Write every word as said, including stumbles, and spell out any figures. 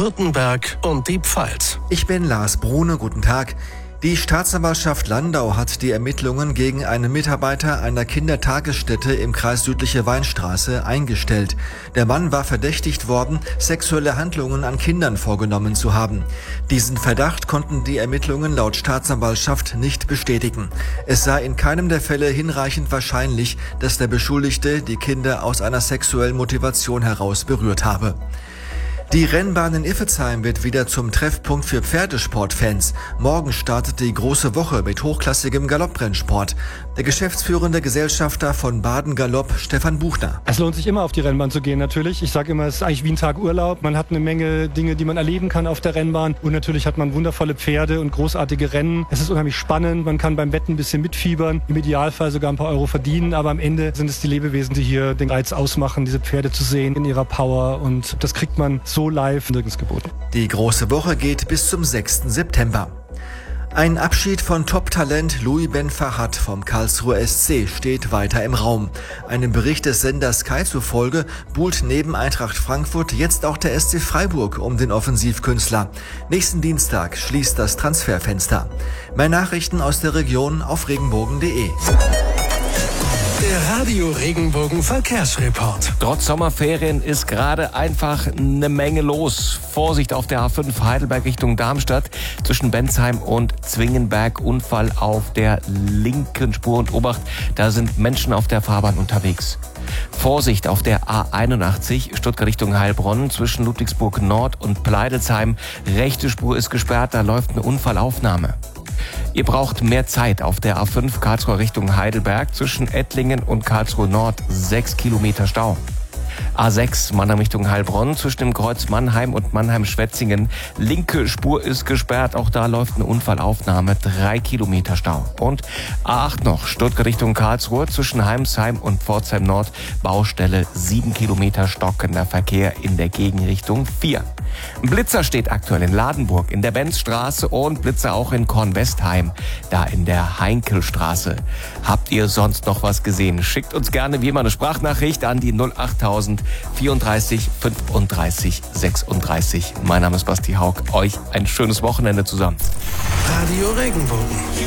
Baden-Württemberg und die Pfalz. Ich bin Lars Brune, guten Tag. Die Staatsanwaltschaft Landau hat die Ermittlungen gegen einen Mitarbeiter einer Kindertagesstätte im Kreis Südliche Weinstraße eingestellt. Der Mann war verdächtigt worden, sexuelle Handlungen an Kindern vorgenommen zu haben. Diesen Verdacht konnten die Ermittlungen laut Staatsanwaltschaft nicht bestätigen. Es sei in keinem der Fälle hinreichend wahrscheinlich, dass der Beschuldigte die Kinder aus einer sexuellen Motivation heraus berührt habe. Die Rennbahn in Iffezheim wird wieder zum Treffpunkt für Pferdesportfans. Morgen startet die große Woche mit hochklassigem Galopprennsport. Der geschäftsführende Gesellschafter von Baden Galopp, Stefan Buchner. Es lohnt sich immer, auf die Rennbahn zu gehen natürlich. Ich sage immer, es ist eigentlich wie ein Tag Urlaub. Man hat eine Menge Dinge, die man erleben kann auf der Rennbahn. Und natürlich hat man wundervolle Pferde und großartige Rennen. Es ist unheimlich spannend. Man kann beim Wetten ein bisschen mitfiebern. Im Idealfall sogar ein paar Euro verdienen. Aber am Ende sind es die Lebewesen, die hier den Reiz ausmachen, diese Pferde zu sehen in ihrer Power. Und das kriegt man so live nirgends geboten. Die große Woche geht bis zum sechsten September. Ein Abschied von Top-Talent Louis Ben Farhat vom Karlsruher S C steht weiter im Raum. Einem Bericht des Senders Sky zufolge buhlt neben Eintracht Frankfurt jetzt auch der S C Freiburg um den Offensivkünstler. Nächsten Dienstag schließt das Transferfenster. Mehr Nachrichten aus der Region auf regenbogen punkt de. Der Radio Regenbogen Verkehrsreport. Trotz Sommerferien ist gerade einfach eine Menge los. Vorsicht auf der A fünf Heidelberg Richtung Darmstadt zwischen Bensheim und Zwingenberg. Unfall auf der linken Spur und Obacht, da sind Menschen auf der Fahrbahn unterwegs. Vorsicht auf der A einundachtzig Stuttgart Richtung Heilbronn zwischen Ludwigsburg Nord und Pleidelsheim. Rechte Spur ist gesperrt, da läuft eine Unfallaufnahme. Ihr braucht mehr Zeit auf der A fünf Karlsruhe Richtung Heidelberg zwischen Ettlingen und Karlsruhe Nord, sechs Kilometer Stau. A sechs Mannheim Richtung Heilbronn zwischen dem Kreuz Mannheim und Mannheim-Schwetzingen. Linke Spur ist gesperrt, auch da läuft eine Unfallaufnahme, drei Kilometer Stau. Und A acht noch, Stuttgart Richtung Karlsruhe zwischen Heimsheim und Pforzheim Nord, Baustelle, sieben Kilometer stockender Verkehr in der Gegenrichtung vier. Ein Blitzer steht aktuell in Ladenburg, in der Benzstraße und Blitzer auch in Kornwestheim, da in der Heinkelstraße. Habt ihr sonst noch was gesehen? Schickt uns gerne wie immer eine Sprachnachricht an die null achttausend vierunddreißig fünfunddreißig sechsunddreißig. Mein Name ist Basti Haug. Euch ein schönes Wochenende zusammen. Radio Regenbogen.